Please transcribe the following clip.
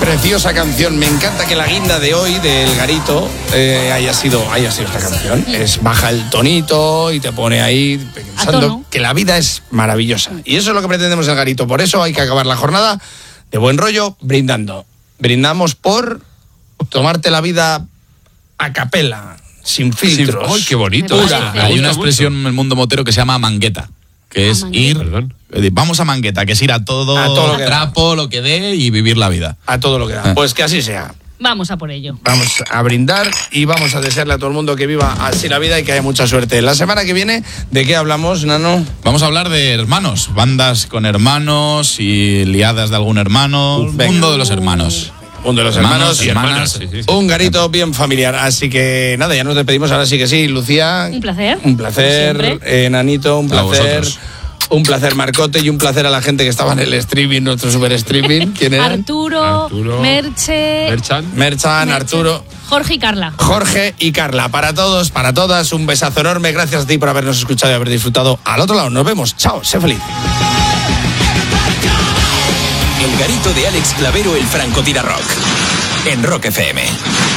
preciosa canción. Me encanta que la guinda de hoy del Garito haya sido esta canción. Baja el tonito y te pone ahí pensando que la vida es maravillosa. Y eso es lo que pretendemos en el Garito. Por eso hay que acabar la jornada de buen rollo brindando. Brindamos por tomarte la vida a capela, sin filtros. ¡Ay, qué bonito! Hay una expresión en el mundo motero que se llama mangueta, que es ir... Vamos a mangueta, que es ir a todo lo que trapo, lo que dé y vivir la vida. A todo lo que da. Pues que así sea. Vamos a por ello. Vamos a brindar y vamos a desearle a todo el mundo que viva así la vida y que haya mucha suerte. La semana que viene, ¿de qué hablamos, Nano? Vamos a hablar de hermanos, bandas con hermanos y liadas de algún hermano. Mundo de los hermanos. Mundo de los hermanos y hermanas. Sí. Un Garito bien familiar. Así que nada, ya nos despedimos. Ahora sí que sí, Lucía. Un placer. Un placer, Nanito, un placer. Un placer, Marcote, y un placer a la gente que estaba en el streaming, nuestro super streaming. ¿Quién era? Arturo, Merchan, Arturo. Jorge y Carla. Jorge y Carla. Para todos, para todas, un besazo enorme. Gracias a ti por habernos escuchado y haber disfrutado. Al otro lado, nos vemos. Chao, sé feliz. El Garito de Alex Clavero, el Franco Tira Rock. En Rock FM.